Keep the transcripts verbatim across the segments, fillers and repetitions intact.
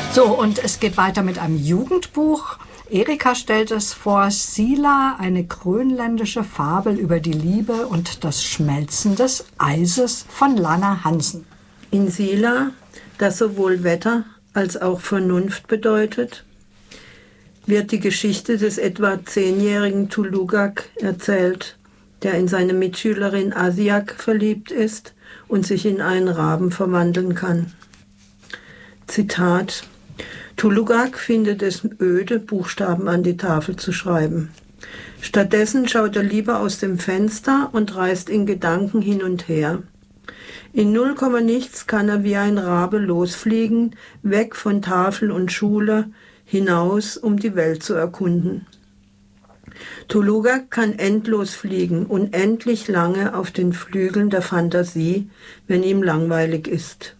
So, und es geht weiter mit einem Jugendbuch. Erika stellt es vor, Sila, eine grönländische Fabel über die Liebe und das Schmelzen des Eises von Lana Hansen. In Sila, das sowohl Wetter als auch Vernunft bedeutet, wird die Geschichte des etwa zehnjährigen Tulugak erzählt, der in seine Mitschülerin Asiak verliebt ist und sich in einen Raben verwandeln kann. Zitat: Tulugak findet es öde, Buchstaben an die Tafel zu schreiben. Stattdessen schaut er lieber aus dem Fenster und reist in Gedanken hin und her. In null Komma nichts kann er wie ein Rabe losfliegen, weg von Tafel und Schule, hinaus, um die Welt zu erkunden. Tulugak kann endlos fliegen, unendlich lange auf den Flügeln der Fantasie, wenn ihm langweilig ist.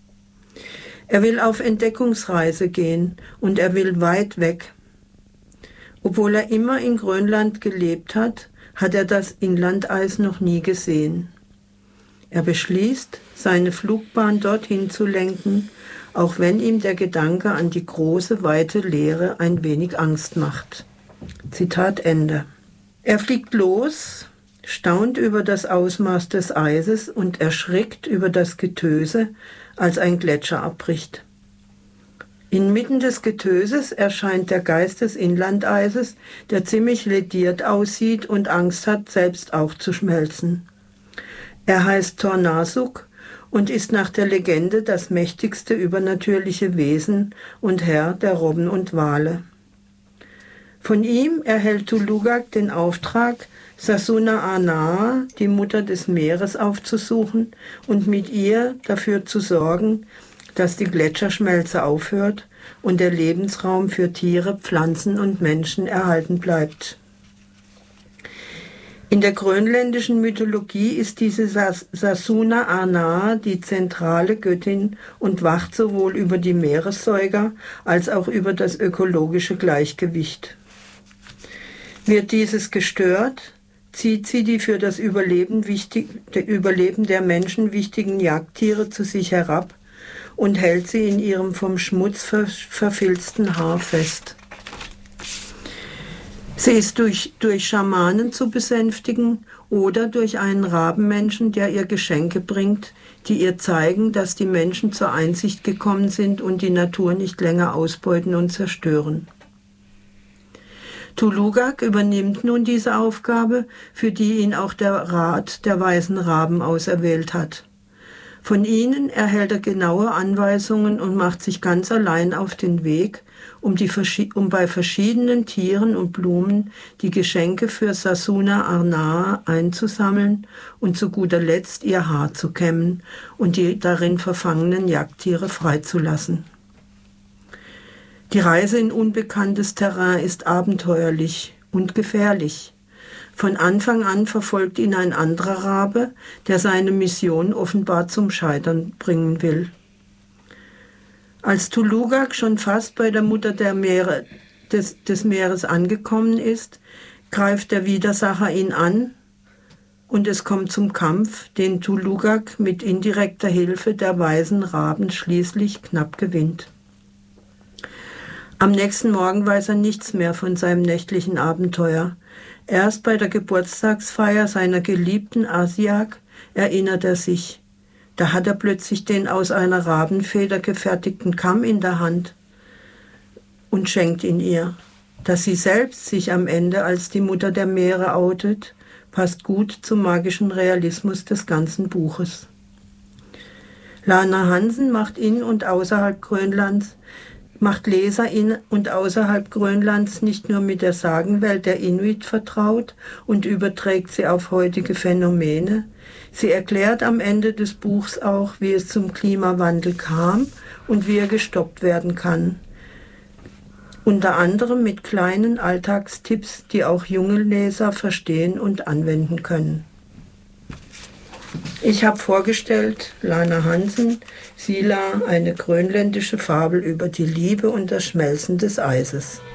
Er will auf Entdeckungsreise gehen und er will weit weg. Obwohl er immer in Grönland gelebt hat, hat er das Inlandeis noch nie gesehen. Er beschließt, seine Flugbahn dorthin zu lenken, auch wenn ihm der Gedanke an die große, weite Leere ein wenig Angst macht. Zitat Ende. Er fliegt los, staunt über das Ausmaß des Eises und erschrickt über das Getöse, als ein Gletscher abbricht. Inmitten des Getöses erscheint der Geist des Inlandeises, der ziemlich lediert aussieht und Angst hat, selbst auch zu schmelzen. Er heißt Tornasuk und ist nach der Legende das mächtigste übernatürliche Wesen und Herr der Robben und Wale. Von ihm erhält Tulugak den Auftrag, Sasuna Arnaa, die Mutter des Meeres, aufzusuchen und mit ihr dafür zu sorgen, dass die Gletscherschmelze aufhört und der Lebensraum für Tiere, Pflanzen und Menschen erhalten bleibt. In der grönländischen Mythologie ist diese Sasuna Arnaa die zentrale Göttin und wacht sowohl über die Meeressäuger als auch über das ökologische Gleichgewicht. Wird dieses gestört, zieht sie die für das Überleben, wichtig, Überleben der Menschen wichtigen Jagdtiere zu sich herab und hält sie in ihrem vom Schmutz ver, verfilzten Haar fest. Sie ist durch, durch Schamanen zu besänftigen oder durch einen Rabenmenschen, der ihr Geschenke bringt, die ihr zeigen, dass die Menschen zur Einsicht gekommen sind und die Natur nicht länger ausbeuten und zerstören. Tulugak übernimmt nun diese Aufgabe, für die ihn auch der Rat der weisen Raben auserwählt hat. Von ihnen erhält er genaue Anweisungen und macht sich ganz allein auf den Weg, um, die, um bei verschiedenen Tieren und Blumen die Geschenke für Sasuna Arnaa einzusammeln und zu guter Letzt ihr Haar zu kämmen und die darin verfangenen Jagdtiere freizulassen. Die Reise in unbekanntes Terrain ist abenteuerlich und gefährlich. Von Anfang an verfolgt ihn ein anderer Rabe, der seine Mission offenbar zum Scheitern bringen will. Als Tulugak schon fast bei der Mutter der Meere, des, des Meeres angekommen ist, greift der Widersacher ihn an und es kommt zum Kampf, den Tulugak mit indirekter Hilfe der weisen Raben schließlich knapp gewinnt. Am nächsten Morgen weiß er nichts mehr von seinem nächtlichen Abenteuer. Erst bei der Geburtstagsfeier seiner geliebten Asiak erinnert er sich. Da hat er plötzlich den aus einer Rabenfeder gefertigten Kamm in der Hand und schenkt ihn ihr. Dass sie selbst sich am Ende als die Mutter der Meere outet, passt gut zum magischen Realismus des ganzen Buches. Lana Hansen macht in und außerhalb Grönlands macht Leser in und außerhalb Grönlands nicht nur mit der Sagenwelt der Inuit vertraut und überträgt sie auf heutige Phänomene, sie erklärt am Ende des Buchs auch, wie es zum Klimawandel kam und wie er gestoppt werden kann. Unter anderem mit kleinen Alltagstipps, die auch junge Leser verstehen und anwenden können. Ich habe vorgestellt Lana Hansen, Sila, eine grönländische Fabel über die Liebe und das Schmelzen des Eises.